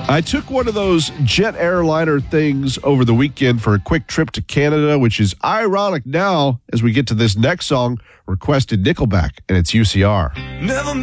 I took one of those jet airliner things over the weekend for a quick trip to Canada, which is ironic now as we get to this next song, requested Nickelback, and it's UCR. Never